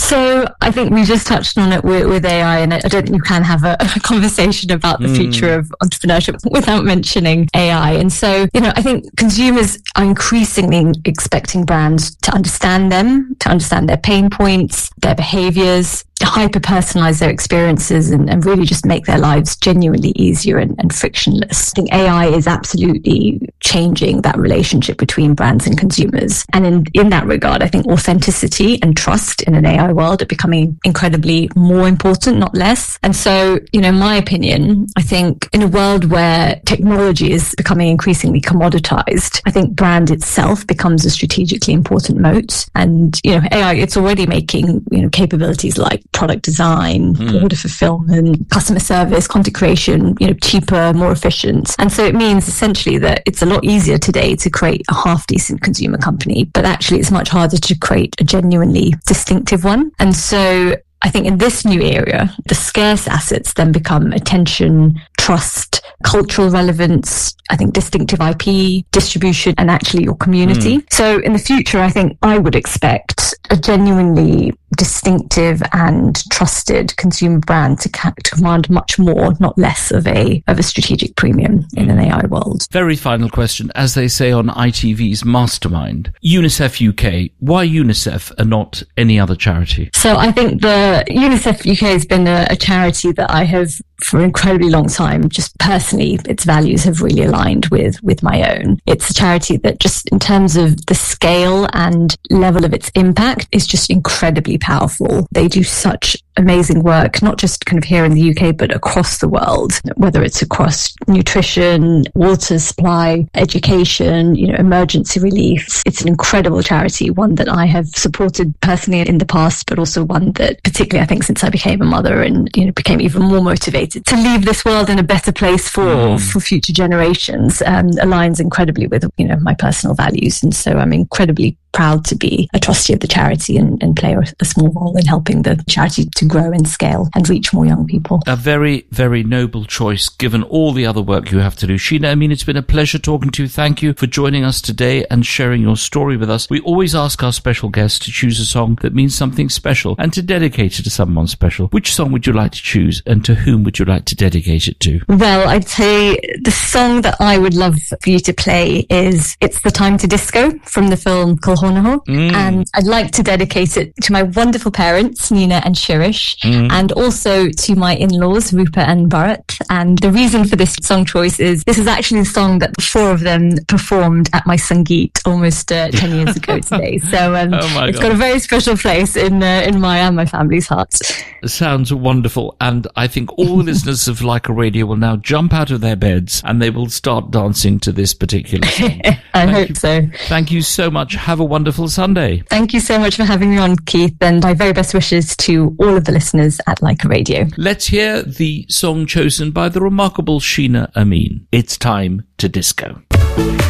So I think we just touched on it with AI, and I don't think you can have a conversation about the future of entrepreneurship without mentioning AI. And so, I think consumers are increasingly expecting brands to understand them, to understand their pain points, their behaviors, hyper-personalize their experiences and really just make their lives genuinely easier and frictionless. I think AI is absolutely changing that relationship between brands and consumers. And in that regard, I think authenticity and trust in an AI world are becoming incredibly more important, not less. And so, in my opinion, I think in a world where technology is becoming increasingly commoditized, I think brand itself becomes a strategically important moat. And, AI, it's already making, capabilities like product design, order fulfillment, customer service, content creation, cheaper, more efficient. And so it means essentially that it's a lot easier today to create a half-decent consumer company, but actually it's much harder to create a genuinely distinctive one. And so I think in this new era, the scarce assets then become attention, trust, cultural relevance, I think distinctive IP, distribution, and actually your community. So in the future, I think I would expect a genuinely distinctive and trusted consumer brand to command much more, not less of a strategic premium in an AI world. Very final question. As they say on ITV's Mastermind, UNICEF UK, why UNICEF and not any other charity? So I think the UNICEF UK has been a charity that I have for an incredibly long time. Just personally, its values have really aligned with my own. It's a charity that just in terms of the scale and level of its impact is just incredibly powerful. They do such amazing work, not just kind of here in the UK, but across the world, whether it's across nutrition, water supply, education, emergency relief. It's an incredible charity, one that I have supported personally in the past, but also one that particularly I think since I became a mother and, became even more motivated to leave this world in a better place for future generations, aligns incredibly with, my personal values. And so I'm incredibly proud to be a trustee of the charity and play a small role in helping the charity to grow and scale and reach more young people. A very, very noble choice, given all the other work you have to do. Sheena Amin, it's been a pleasure talking to you. Thank you for joining us today and sharing your story with us. We always ask our special guests to choose a song that means something special and to dedicate it to someone special. Which song would you like to choose and to whom would you like to dedicate it to? Well, I'd say the song that I would love for you to play is It's the Time to Disco from the film Kulhonaho. And I'd like to dedicate it to my wonderful parents, Nina and Shirish, and also to my in-laws, Rupa and Bharat. And the reason for this song choice is this is actually the song that the four of them performed at my Sangeet almost 10 years ago today. So it's got a very special place in my and my family's hearts. It sounds wonderful. And I think all the listeners of Leica Radio will now jump out of their beds and they will start dancing to this particular song. I hope so. Thank you so much. Have a wonderful Sunday. Thank you so much for having me on, Keith, and my very best wishes to all of the listeners at Leica Radio. Let's hear the song chosen by the remarkable Sheena Amin. It's Time to Disco.